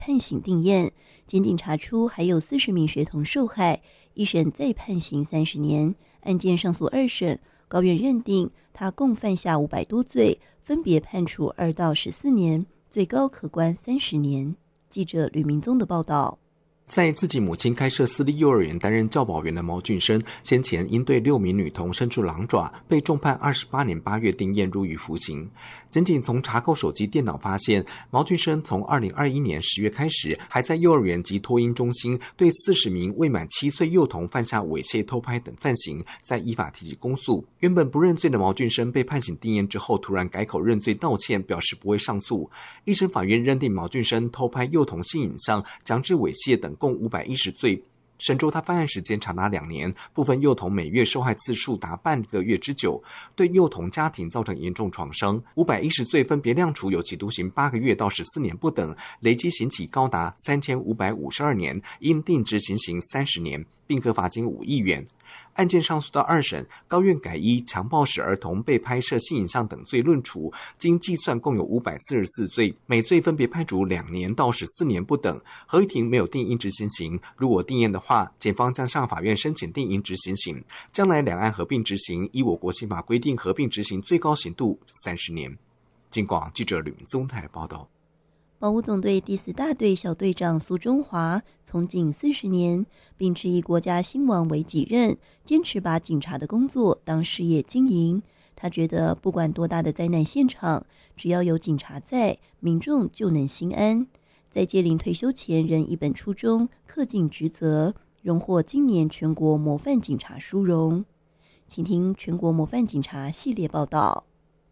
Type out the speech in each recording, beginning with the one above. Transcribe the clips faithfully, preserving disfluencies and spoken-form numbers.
判刑定验，检警查出还有四十名学童受害，一审再判刑三十年。案件上诉二审，高院认定他共犯下五百多罪，分别判处二到十四年，最高可关三十年。记者吕明宗的报道。 在自己母亲开设私立幼儿园担任教保员的毛俊生，先前因对六名女童伸出狼爪，被重判二十八年八月定验入狱服刑。检警从查扣手机电脑发现，毛俊生从二零二一年十月开始，还在幼儿园及托婴中心对四十名未满七岁幼童犯下猥亵、偷拍等犯行，再依法提起公诉。原本不认罪的毛俊生被判刑定验之后，突然改口认罪道歉，表示不会上诉。一审法院认定毛俊生偷拍幼童性影像、强制猥亵等共五百一十罪，审州他犯案时间长达两年，部分幼童每月受害次数达半个月之久，对幼童家庭造成严重创伤。五百一十罪分别量处有期徒刑八个月到十四年不等，累计刑期高达三千五百五十二年，应定执行刑三十年，并可罚金五亿元。案件上诉到二审，高院改依强暴使儿童被拍摄性影像等罪论处，经计算共有五百四十四罪，每罪分别判处两年到十四年不等。合议庭没有定应执行刑，如果定验的话，检方将向法院申请定应执行刑。将来两案合并执行，依我国刑法规定，合并执行最高刑度三十年。警广记者吕明宗台报道。 保五总队第四大队小队长苏中华从警四十年，并持以国家兴亡为己任，坚持把警察的工作当事业经营。他觉得不管多大的灾难现场，只要有警察在，民众就能心安。在届龄退休前仍一本初衷，恪尽职责，荣获今年全国模范警察殊荣。请听全国模范警察系列报道。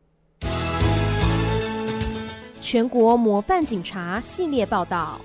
全国模范警察系列报道。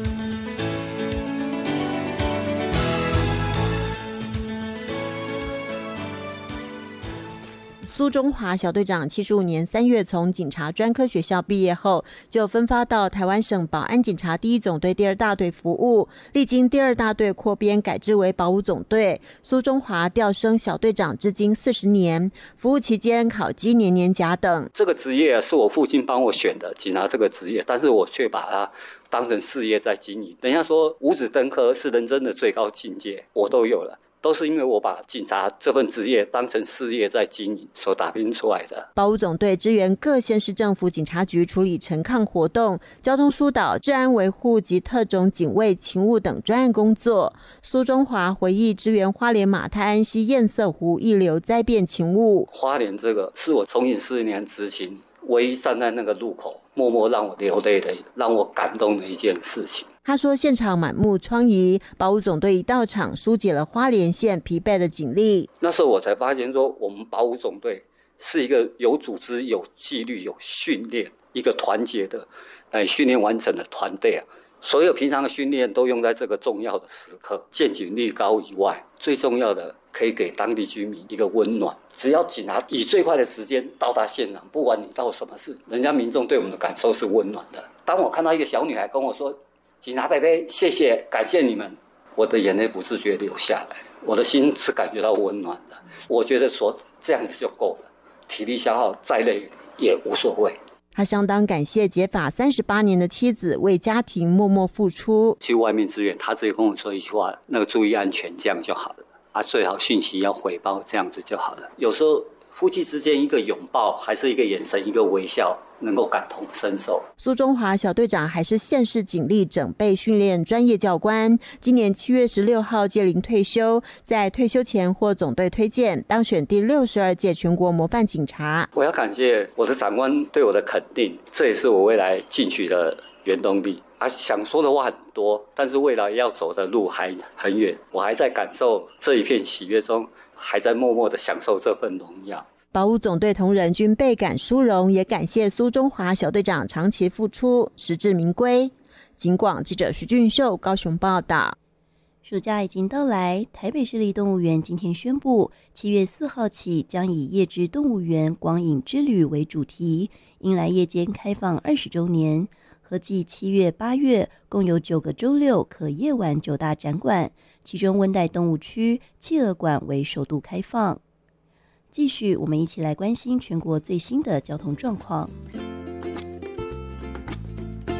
苏中华小队长七十五年三月从警察专科学校毕业后，就分发到台湾省保安警察第一总队第二大队服务，历经第二大队扩编改制为保五总队。苏中华调升小队长至今四十年，服务期间考绩年年甲等。 这个职业是我父亲帮我选的，警察这个职业，但是我却把它当成事业在经营。人家说五子登科是人生的最高境界，我都有了。都是因为我把警察这份职业当成事业在经营所打拼出来的。 保五总队支援各县市政府警察局处理陈抗活动、交通疏导、治安维护及特种警卫勤务等专案工作。苏中华回忆，支援花莲马太安溪堰塞湖溢流灾变勤务。 花莲这个是我从警四年执勤唯一站在那个路口默默让我流泪的、让我感动的一件事情。 他说，现场满目疮痍，保五总队一到场，疏解了花莲县疲惫的警力。 那时候我才发现说，我们保五总队是一个有组织、有纪律、有训练、一个团结的，呃，训练完成的团队啊。所有平常的训练都用在这个重要的时刻，见警率高以外，最重要的可以给当地居民一个温暖。只要警察以最快的时间到达现场，不管你到什么事，人家民众对我们的感受是温暖的。当我看到一个小女孩跟我说，警察伯伯，谢谢，感谢你们，我的眼泪不自觉流下来，我的心是感觉到温暖的。我觉得说这样子就够了，体力消耗再累也无所谓。 他相当感谢解法三十八年的妻子为家庭默默付出。 去外面支援，他只跟我说一句话，那个注意安全，这样就好了啊，最好讯息要回报，这样子就好了。有时候夫妻之间一个拥抱，还是一个眼神，一个微笑，能够感同身受。 苏中华小队长还是县市警力整备训练专业教官，今年七月十六号届龄退休，在退休前获总队推荐，当选第六十二届全国模范警察。 我要感谢我的长官对我的肯定，这也是我未来进取的原动力。啊，想说的话很多，但是未来要走的路还很远，我还在感受这一片喜悦中，还在默默的享受这份荣耀。 保五总队同仁均倍感殊荣，也感谢苏中华小队长长期付出，实至名归。警广记者徐俊秀高雄报道。 暑假已经到来，台北市立动物园今天宣布，七月四号起将以夜之动物园光影之旅为主题，迎来夜间开放二十周年。合计七月、八月共有九个周六可夜晚九大展馆，其中温带动物区企鹅馆为首度开放。继续，我们一起来关心全国最新的交通状况。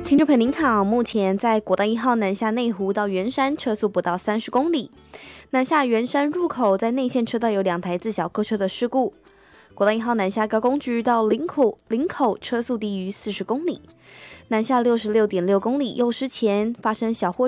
听众朋友您好，目前在国道一号南下内湖到圆山车速不到三十公里，南下圆山入口在内线车道有两台自小客车的事故。国道一号南下高工局到林口林口车速低于四十公里，南下六十六点六公里右师前发生小货